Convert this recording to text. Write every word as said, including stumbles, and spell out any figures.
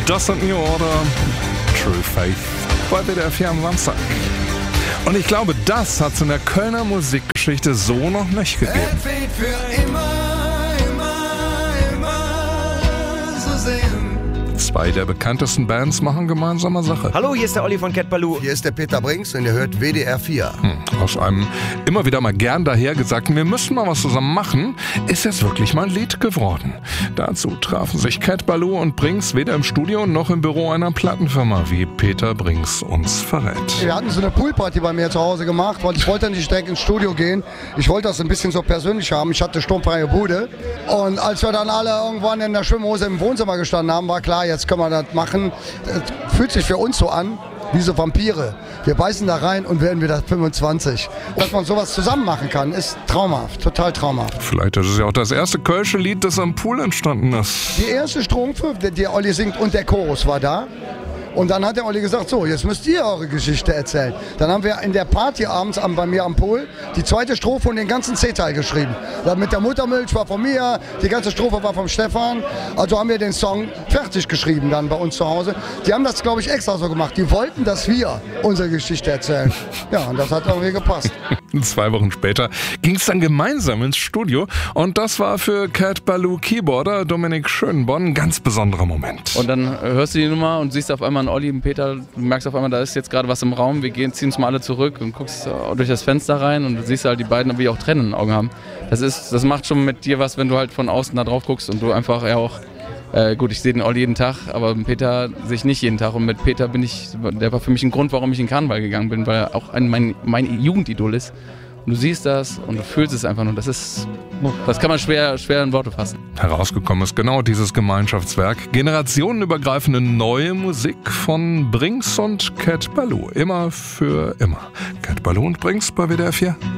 Das sind New Order, True Faith bei W D R vier am Samstag. Und ich glaube, das hat es in der Kölner Musikgeschichte so noch nicht gegeben. Es weht für immer, immer, immer so sehen. Zwei der bekanntesten Bands machen gemeinsame Sache. Hallo, hier ist der Olli von Cat Ballou. Hier ist der Peter Brinks und ihr hört W D R vier. Hm, aus einem immer wieder mal gern dahergesagten, wir müssen mal was zusammen machen, ist jetzt wirklich mal ein Lied geworden. Dazu trafen sich Cat Ballou und Brinks weder im Studio noch im Büro einer Plattenfirma, wie Peter Brinks uns verrät. Wir hatten so eine Poolparty bei mir zu Hause gemacht, weil ich wollte nicht direkt ins Studio gehen. Ich wollte das ein bisschen so persönlich haben. Ich hatte sturmfreie Bude. Und als wir dann alle irgendwann in der Schwimmhose im Wohnzimmer gestanden haben, war klar, jetzt können wir das machen. Das fühlt sich für uns so an, wie so Vampire. Wir beißen da rein und werden wieder fünfundzwanzig. Dass man sowas zusammen machen kann, ist traumhaft, total traumhaft. Vielleicht ist es ja auch das erste kölsche Lied, das am Pool entstanden ist. Die erste Strophe, die der Olli singt und der Chorus war da. Und dann hat der Olli gesagt, so, jetzt müsst ihr eure Geschichte erzählen. Dann haben wir in der Party abends am, bei mir am Pool die zweite Strophe und den ganzen C-Teil geschrieben. Dann mit der Muttermilch war von mir, die ganze Strophe war vom Stefan. Also haben wir den Song fertig geschrieben dann bei uns zu Hause. Die haben das, glaube ich, extra so gemacht. Die wollten, dass wir unsere Geschichte erzählen. Ja, und das hat irgendwie gepasst. Zwei Wochen später ging es dann gemeinsam ins Studio und das war für Cat Ballou Keyboarder Dominik Schönborn ein ganz besonderer Moment. Und dann hörst du die Nummer und siehst auf einmal einen Olli und Peter, du merkst auf einmal, da ist jetzt gerade was im Raum, wir gehen, ziehen uns mal alle zurück und guckst durch das Fenster rein und du siehst halt die beiden, wie auch Tränen in den Augen haben. Das ist, das macht schon mit dir was, wenn du halt von außen da drauf guckst und du einfach ja auch, äh, gut, ich sehe den Olli jeden Tag, aber mit Peter sehe ich nicht jeden Tag und mit Peter bin ich, der war für mich ein Grund, warum ich in Karneval gegangen bin, weil er auch ein, mein, mein Jugendidol ist. Und du siehst das und du fühlst es einfach nur. Das ist, das kann man schwer, schwer in Worte fassen. Herausgekommen ist genau dieses Gemeinschaftswerk. Generationenübergreifende neue Musik von Brinks und Cat Ballou. Immer für immer. Cat Ballou und Brinks bei W D R vier.